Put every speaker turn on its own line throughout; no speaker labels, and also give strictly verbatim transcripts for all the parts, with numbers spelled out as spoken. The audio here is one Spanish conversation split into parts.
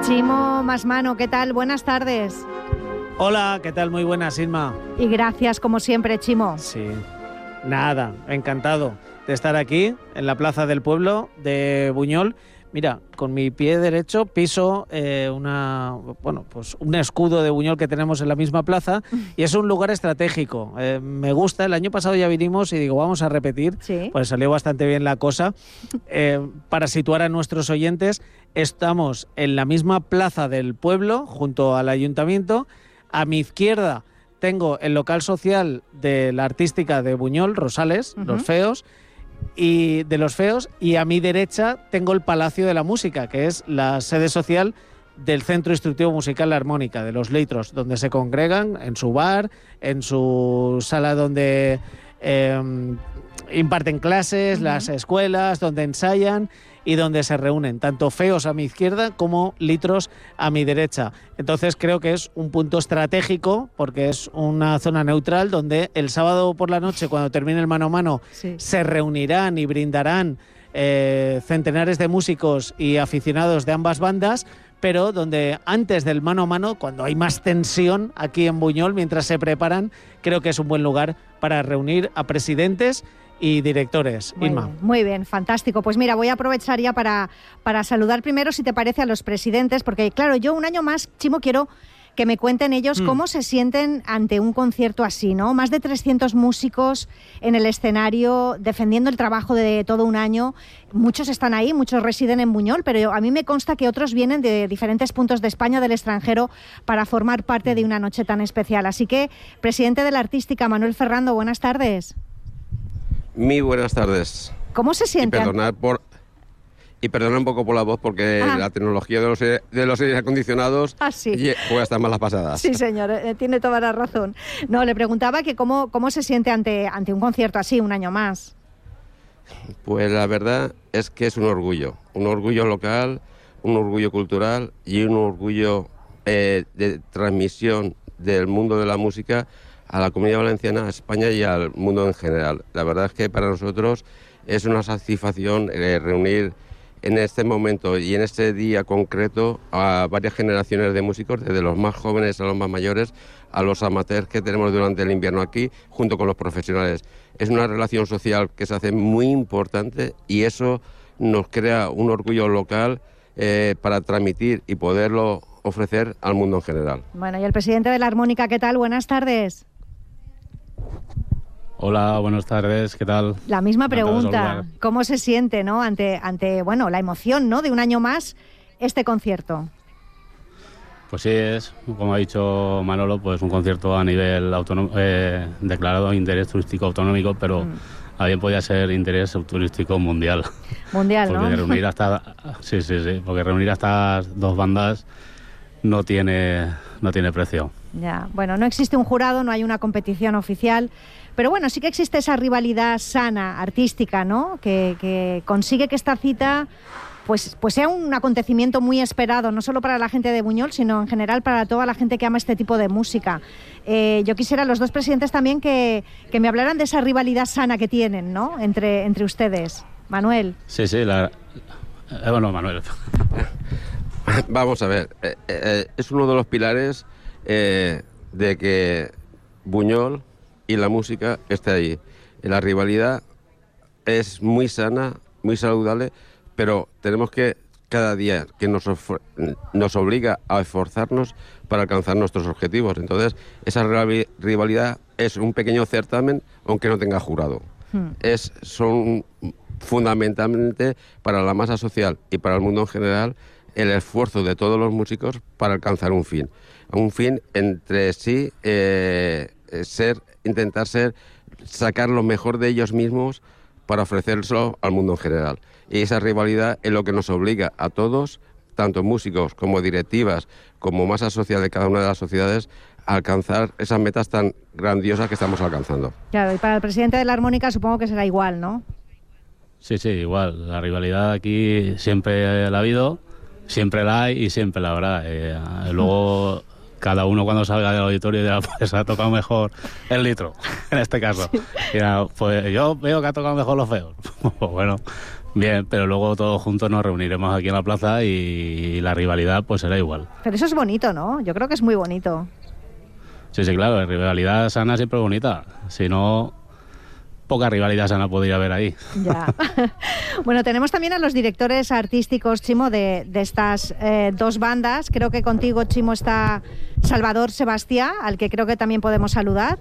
Chimo Masmano, ¿qué tal? Buenas tardes.
Hola, ¿qué tal? Muy buenas, Inma.
Y gracias, como siempre, Chimo.
Sí, nada, encantado de estar aquí, en la Plaza del Pueblo de Buñol. Mira, con mi pie derecho piso eh, una, bueno, pues un escudo de Buñol que tenemos en la misma plaza y es un lugar estratégico. Eh, me gusta, el año pasado ya vinimos y digo, vamos a repetir,
sí.
Pues salió bastante bien la cosa. Eh, para situar a nuestros oyentes, estamos en la misma plaza del pueblo, junto al ayuntamiento. A mi izquierda tengo el local social de la artística de Buñol, Rosales, uh-huh. Los Feos, y de Los Feos, y a mi derecha tengo el Palacio de la Música, que es la sede social del Centro Instructivo Musical La Armónica, de Los Litros, donde se congregan en su bar, en su sala donde eh, imparten clases, uh-huh. las escuelas, donde ensayan y donde se reúnen, tanto Feos a mi izquierda como Litros a mi derecha. Entonces creo que es un punto estratégico porque es una zona neutral donde el sábado por la noche, cuando termine el mano a mano, sí. se reunirán y brindarán eh, centenares de músicos y aficionados de ambas bandas, pero donde antes del mano a mano, cuando hay más tensión aquí en Buñol, mientras se preparan, creo que es un buen lugar para reunir a presidentes y directores.
Muy
Inma.
Bien, muy bien, fantástico. Pues mira, voy a aprovechar ya para, para saludar primero, si te parece, a los presidentes, porque claro, yo un año más, Chimo, quiero que me cuenten ellos mm. cómo se sienten ante un concierto así, ¿no? Más de trescientos músicos en el escenario, defendiendo el trabajo de todo un año. Muchos están ahí, muchos residen en Buñol, pero a mí me consta que otros vienen de diferentes puntos de España, del extranjero, para formar parte de una noche tan especial. Así que, presidente de la Artística, Manuel Ferrando, buenas tardes.
Muy buenas tardes.
¿Cómo se siente?
Y perdonar por y perdonar un poco por la voz porque ah. la tecnología de los de los aires acondicionados
ah, sí.
puede estar malas pasadas.
Sí, señor, eh, tiene toda la razón. No, le preguntaba que cómo cómo se siente ante ante un concierto así un año más.
Pues la verdad es que es un orgullo, un orgullo local, un orgullo cultural y un orgullo eh, de transmisión del mundo de la música a la Comunidad Valenciana, a España y al mundo en general. La verdad es que para nosotros es una satisfacción eh, reunir en este momento y en este día concreto a varias generaciones de músicos, desde los más jóvenes a los más mayores, a los amateurs que tenemos durante el invierno aquí, junto con los profesionales. Es una relación social que se hace muy importante y eso nos crea un orgullo local eh, para transmitir y poderlo ofrecer al mundo en general.
Bueno, y el presidente de la Armónica, ¿qué tal? Buenas tardes.
Hola, buenas tardes, ¿qué tal?
La misma pregunta, ¿cómo se siente, no, ante, ante, bueno, la emoción, ¿no?, de un año más este concierto?
Pues sí, es, como ha dicho Manolo, pues un concierto a nivel autonómico, eh, declarado interés turístico autonómico, pero mm. a bien podía ser interés turístico mundial.
Mundial,
porque
¿no?
Reunir hasta, sí, sí, sí, porque reunir a estas dos bandas no tiene, no tiene precio.
Ya, bueno, no existe un jurado, no hay una competición oficial, pero bueno, sí que existe esa rivalidad sana, artística, ¿no?, que, que consigue que esta cita pues, pues sea un acontecimiento muy esperado, no solo para la gente de Buñol, sino en general para toda la gente que ama este tipo de música. Eh, yo quisiera, los dos presidentes también, que, que me hablaran de esa rivalidad sana que tienen, ¿no?, entre, entre ustedes. Manuel.
Sí, sí, la... Eh, bueno, Manuel.
Vamos a ver, eh, eh, es uno de los pilares eh, de que Buñol y la música esté ahí. La rivalidad es muy sana, muy saludable, pero tenemos que cada día que nos, of- nos obliga a esforzarnos para alcanzar nuestros objetivos. Entonces, esa rivalidad es un pequeño certamen, aunque no tenga jurado. Hmm. Es, son fundamentalmente para la masa social y para el mundo en general el esfuerzo de todos los músicos para alcanzar un fin. Un fin entre sí, eh, ser, intentar ser, sacar lo mejor de ellos mismos para ofrecérselo al mundo en general. Y esa rivalidad es lo que nos obliga a todos, tanto músicos como directivas, como masa social de cada una de las sociedades, a alcanzar esas metas tan grandiosas que estamos alcanzando.
Claro, y para el presidente de la Armónica supongo que será igual, ¿no?
Sí, sí, igual. La rivalidad aquí siempre la ha habido, siempre la hay y siempre la habrá. Eh, luego cada uno cuando salga del auditorio dirá, pues ha tocado mejor el Litro, en este caso. Sí. Dirá, pues yo veo que ha tocado mejor Los Feos. Pues bueno, bien, pero luego todos juntos nos reuniremos aquí en la plaza y la rivalidad pues será igual.
Pero eso es bonito, ¿no? Yo creo que es muy bonito.
Sí, sí, claro, la rivalidad sana siempre es bonita. Si no, poca rivalidad sana podría haber ahí.
Ya. Bueno, tenemos también a los directores artísticos, Chimo, de, de estas eh, dos bandas. Creo que contigo, Chimo, está Salvador Sebastià, al que creo que también podemos saludar.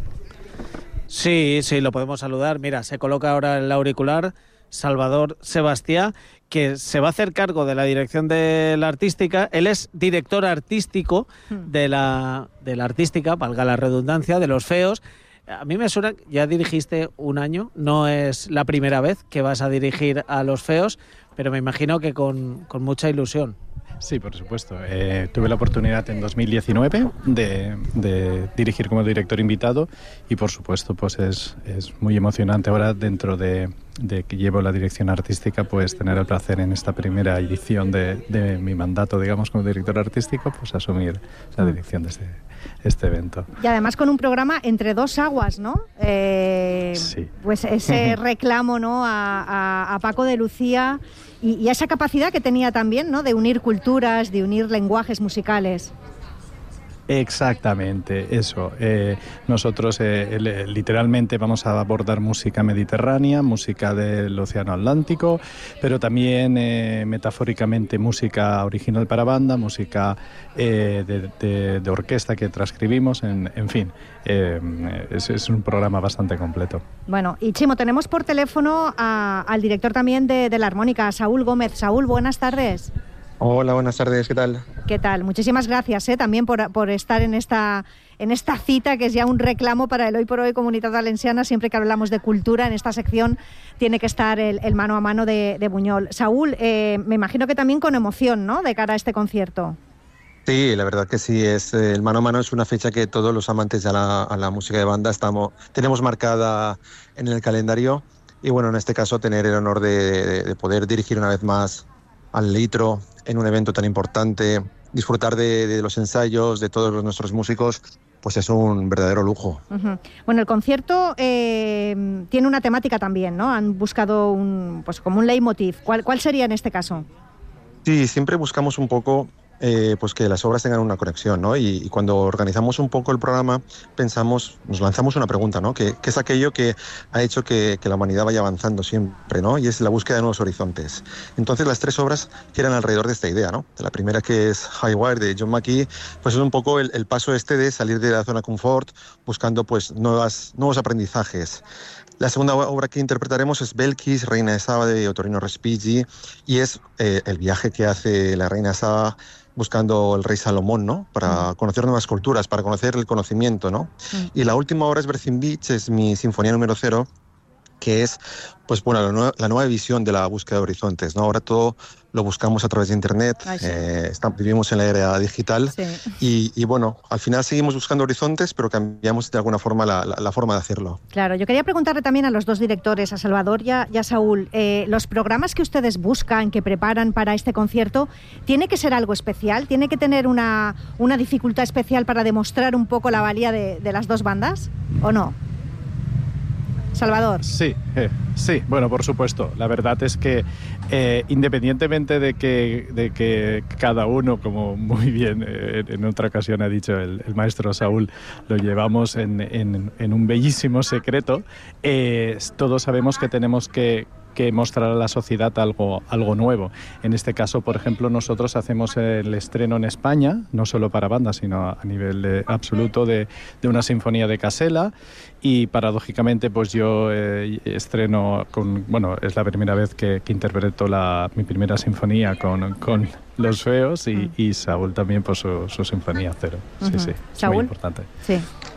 Sí, sí, lo podemos saludar. Mira, se coloca ahora el auricular Salvador Sebastià, que se va a hacer cargo de la dirección de la artística. Él es director artístico de la, de la artística, valga la redundancia, de Los Feos. A mí me suena, ya dirigiste un año, no es la primera vez que vas a dirigir a Los Feos, pero me imagino que con, con mucha ilusión.
Sí, por supuesto. Eh, tuve la oportunidad en dos mil diecinueve de, de dirigir como director invitado y, por supuesto, pues es, es muy emocionante ahora, dentro de, de que llevo la dirección artística, pues tener el placer en esta primera edición de, de mi mandato, digamos, como director artístico, pues asumir la dirección de este, este evento.
Y además con un programa entre dos aguas, ¿no? Eh,
sí.
Pues ese reclamo, ¿no?, a, a, a Paco de Lucía y, y a esa capacidad que tenía también, ¿no?, de unir culturas, de unir lenguajes musicales.
Exactamente, eso. Eh, nosotros eh, literalmente vamos a abordar música mediterránea, música del Océano Atlántico, pero también eh, metafóricamente música original para banda, música eh, de, de, de orquesta que transcribimos, en, en fin, eh, es, es un programa bastante completo.
Bueno, y Chimo, tenemos por teléfono a, al director también de, de la armónica, Saúl Gómez. Saúl, buenas tardes.
Hola, buenas tardes, ¿qué tal?
¿Qué tal? Muchísimas gracias ¿eh? también por, por estar en esta, en esta cita, que es ya un reclamo para el Hoy por Hoy Comunitat Valenciana. Siempre que hablamos de cultura, en esta sección tiene que estar el, el mano a mano de, de Buñol. Saúl, eh, me imagino que también con emoción, ¿no?, de cara a este concierto.
Sí, la verdad que sí, es el mano a mano es una fecha que todos los amantes de la, a la música de banda estamos, tenemos marcada en el calendario, y bueno, en este caso tener el honor de, de, de poder dirigir una vez más al Litro en un evento tan importante, disfrutar de, de los ensayos de todos los, nuestros músicos, pues es un verdadero lujo.
Uh-huh. Bueno, el concierto eh, tiene una temática también, ¿no? Han buscado un, pues como un leitmotiv. ¿Cuál, cuál sería en este caso?
Sí, siempre buscamos un poco eh, pues que las obras tengan una conexión, ¿no? Y, y cuando organizamos un poco el programa, pensamos, nos lanzamos una pregunta, ¿no? ¿Qué, qué es aquello que ha hecho que, que la humanidad vaya avanzando siempre, ¿no? Y es la búsqueda de nuevos horizontes. Entonces, las tres obras giran alrededor de esta idea, ¿no? La primera, que es High Wire, de John Mackey, pues es un poco el, el paso este de salir de la zona de confort, buscando pues nuevas, nuevos aprendizajes. La segunda obra que interpretaremos es Belkis, Reina de Saba, de Ottorino Respighi, y es eh, el viaje que hace la Reina de Saba buscando el rey Salomón, ¿no? Para conocer nuevas culturas, para conocer el conocimiento, ¿no? Mm. Y la última obra es Berthin Beach, es mi sinfonía número cero, que es, pues bueno, la nueva, la nueva visión de la búsqueda de horizontes, ¿no? Ahora todo lo buscamos a través de Internet, Ay, sí. eh, estamos, vivimos en la era digital, sí. y, y bueno, al final seguimos buscando horizontes, pero cambiamos de alguna forma la, la, la forma de hacerlo.
Claro, yo quería preguntarle también a los dos directores, a Salvador y a, y a Saúl, eh, los programas que ustedes buscan, que preparan para este concierto, ¿tiene que ser algo especial? ¿Tiene que tener una, una dificultad especial para demostrar un poco la valía de, de las dos bandas, o no? Salvador.
Sí, eh, sí, bueno, por supuesto. La verdad es que eh, independientemente de que, de que cada uno, como muy bien eh, en otra ocasión ha dicho el, el maestro Saúl, lo llevamos en, en, en un bellísimo secreto, eh, todos sabemos que tenemos que que mostrar a la sociedad algo, algo nuevo. En este caso, por ejemplo, nosotros hacemos el estreno en España, no solo para bandas, sino a nivel de, absoluto, de, de una sinfonía de Casella, y paradójicamente pues yo eh, estreno con, bueno, es la primera vez que, que interpreto la, mi primera sinfonía con, con Los Feos, y, y Saúl también por su, su sinfonía cero. Sí, uh-huh. sí, es
¿Saúl?
Muy importante.
Sí.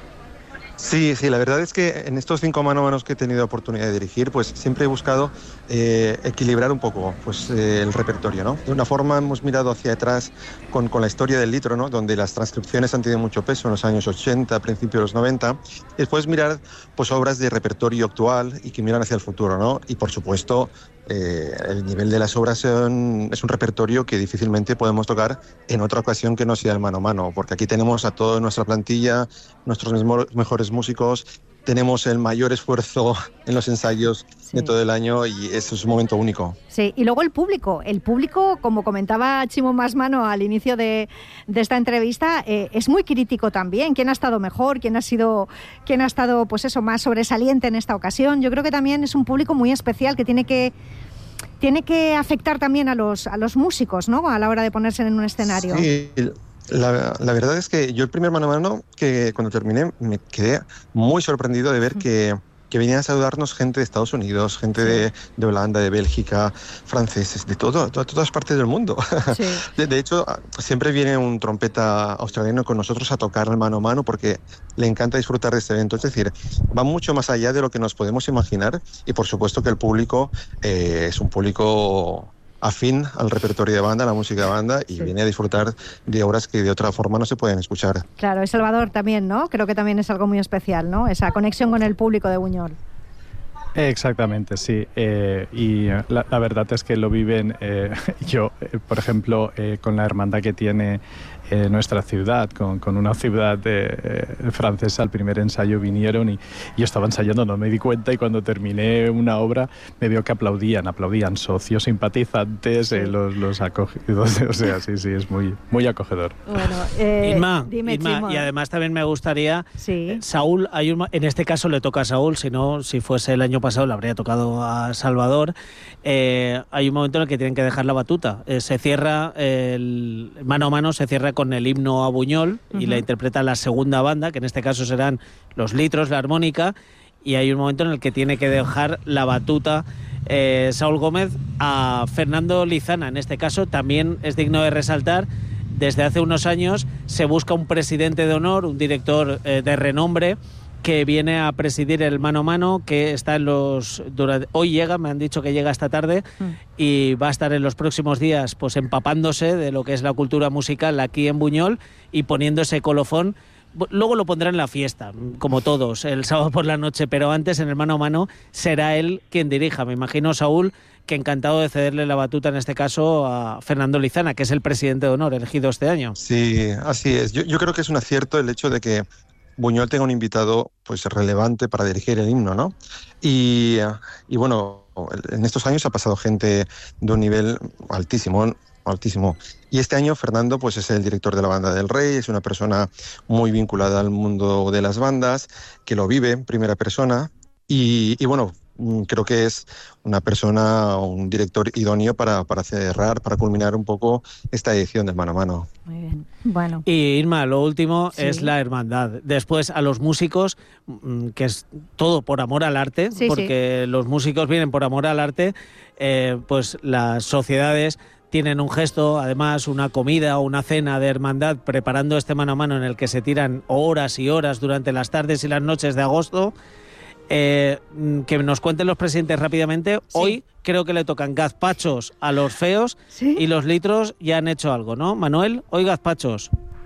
Sí, sí, la verdad es que en estos cinco mano a manos que he tenido oportunidad de dirigir, pues siempre he buscado eh, equilibrar un poco pues, eh, el repertorio, ¿no? De una forma hemos mirado hacia atrás con, con la historia del Litro, ¿no? Donde las transcripciones han tenido mucho peso en los años ochenta, principios de los noventa. Y después mirar pues, obras de repertorio actual y que miran hacia el futuro, ¿no? Y por supuesto, eh, el nivel de las obras son, es un repertorio que difícilmente podemos tocar en otra ocasión que no sea el mano a mano, porque aquí tenemos a toda nuestra plantilla, nuestros mismos, mejores músicos, tenemos el mayor esfuerzo en los ensayos sí. de todo el año y eso es un momento único.
Sí, y luego el público. El público, como comentaba Chimo Masmano al inicio de, de esta entrevista, eh, es muy crítico también. ¿Quién ha estado mejor? ¿Quién ha sido, quién ha estado, pues eso, más sobresaliente en esta ocasión? Yo creo que también es un público muy especial que tiene que tiene que afectar también a los a los músicos, ¿no? A la hora de ponerse en un escenario.
Sí. La, la verdad es que yo el primer mano a mano, que cuando terminé, me quedé muy sorprendido de ver que, que venían a saludarnos gente de Estados Unidos, gente de, de Holanda, de Bélgica, franceses, de todo, de todas partes del mundo. Sí. De, de hecho, siempre viene un trompeta australiano con nosotros a tocar el mano a mano porque le encanta disfrutar de este evento. Es decir, va mucho más allá de lo que nos podemos imaginar y por supuesto que el público eh, es un público afín al repertorio de banda, a la música de banda, y sí. viene a disfrutar de obras que de otra forma no se pueden escuchar.
Claro, y Salvador también, ¿no? Creo que también es algo muy especial, ¿no? Esa conexión con el público de Buñol.
Exactamente, sí. Eh, y la, la verdad es que lo viven eh, yo, eh, por ejemplo, eh, con la hermandad que tiene eh, nuestra ciudad, con, con una ciudad eh, francesa. Al primer ensayo vinieron y yo estaba ensayando, no me di cuenta, y cuando terminé una obra me vio que aplaudían, aplaudían socios, simpatizantes, sí. eh, los, los acogidos, o sea, sí, sí, es muy, muy acogedor.
Bueno, eh,
Inma,
dime,
Inma, y además también me gustaría,
sí.
eh, Saúl, hay un, en este caso le toca a Saúl, si no, si fuese el año pasado le habría tocado a Salvador. Eh, hay un momento en el que tienen que dejar la batuta. Eh, se cierra, el mano a mano se cierra con el himno a Buñol uh-huh. y la interpreta la segunda banda, que en este caso serán los litros, la armónica, y hay un momento en el que tiene que dejar la batuta eh, Saúl Gómez a Fernando Lizana. En este caso también es digno de resaltar, desde hace unos años se busca un presidente de honor, un director eh, de renombre, que viene a presidir el mano a mano, que está en los... Durante, hoy llega, me han dicho que llega esta tarde, mm. y va a estar en los próximos días pues empapándose de lo que es la cultura musical aquí en Buñol y poniendo ese colofón. Luego lo pondrá en la fiesta, como todos, el sábado por la noche, pero antes en el mano a mano será él quien dirija. Me imagino, Saúl, que encantado de cederle la batuta en este caso a Fernando Lizana, que es el presidente de honor elegido este año.
Sí, así es. Yo, yo creo que es un acierto el hecho de que Buñol tenga un invitado pues relevante para dirigir el himno, ¿no? Y, y bueno, en estos años ha pasado gente de un nivel altísimo, altísimo. Y este año Fernando pues es el director de la Banda del Rey, es una persona muy vinculada al mundo de las bandas, que lo vive en primera persona y, y bueno, creo que es una persona, un director idóneo para, para cerrar, para culminar un poco esta edición del mano a mano.
Muy bien, bueno.
Y Irma, lo último sí. es la hermandad. Después a los músicos, que es todo por amor al arte, sí, porque sí. los músicos vienen por amor al arte, eh, pues las sociedades tienen un gesto, además una comida o una cena de hermandad preparando este mano a mano en el que se tiran horas y horas durante las tardes y las noches de agosto. Eh, que nos cuenten los presidentes rápidamente. Sí. Hoy creo que le tocan gazpachos a los feos, ¿sí? y los litros ya han hecho algo, ¿no? Manuel, hoy gazpachos.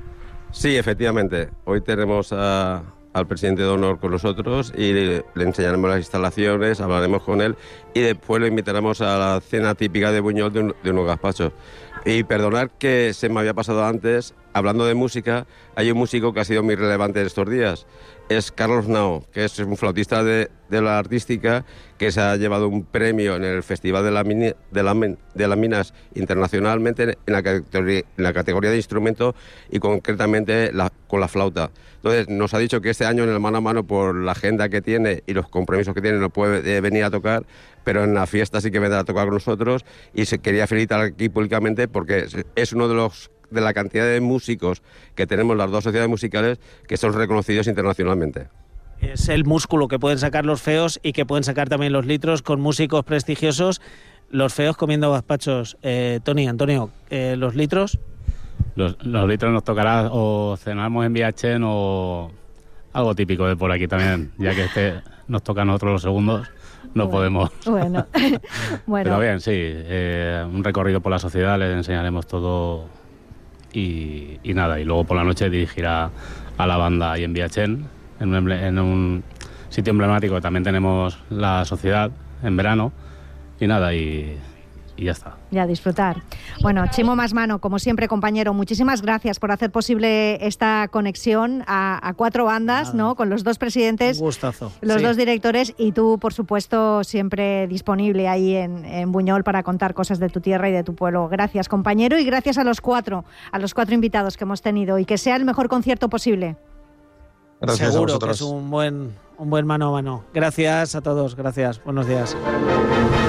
Sí, efectivamente. Hoy tenemos a, al presidente de honor con nosotros y le, le enseñaremos las instalaciones, hablaremos con él y después le invitaremos a la cena típica de Buñol de, un, de unos gazpachos. Y perdonar que se me había pasado antes, hablando de música, hay un músico que ha sido muy relevante en estos días. Es Carlos Nao, que es un flautista de, de la artística que se ha llevado un premio en el Festival de, la Mini, de, la, de las Minas internacionalmente en la, categoría, en la categoría de instrumento y concretamente la, con la flauta. Entonces nos ha dicho que este año en el mano a mano, por la agenda que tiene y los compromisos que tiene, no puede venir a tocar, pero en la fiesta sí que vendrá a tocar con nosotros y se quería felicitar aquí públicamente porque es uno de los de la cantidad de músicos que tenemos las dos sociedades musicales que son reconocidos internacionalmente.
Es el músculo que pueden sacar los feos y que pueden sacar también los litros con músicos prestigiosos. Los feos comiendo gazpachos. Eh, Tony, Antonio, eh, ¿los litros?
Los, los litros nos tocará o cenamos en Viachen o algo típico de por aquí también, ya que este nos toca a nosotros los segundos. No
bueno,
podemos.
Bueno, bueno.
Pero bien, sí, eh, un recorrido por la sociedad, les enseñaremos todo y, y nada. Y luego por la noche dirigirá a la banda ahí en Viachen, en un, en un sitio emblemático que también tenemos la sociedad en verano, y nada, y, y ya está.
Y a disfrutar. Bueno, Chimo Masmano, como siempre, compañero, muchísimas gracias por hacer posible esta conexión a, a cuatro bandas, nada, ¿no? Con los dos presidentes,
un gustazo,
los
sí.
dos directores, y tú, por supuesto, siempre disponible ahí en, en Buñol para contar cosas de tu tierra y de tu pueblo. Gracias, compañero, y gracias a los cuatro, a los cuatro invitados que hemos tenido, y que sea el mejor concierto posible.
Gracias.
Seguro
a vosotros.
que es un buen, un buen mano a mano. Gracias a todos, gracias. Buenos días.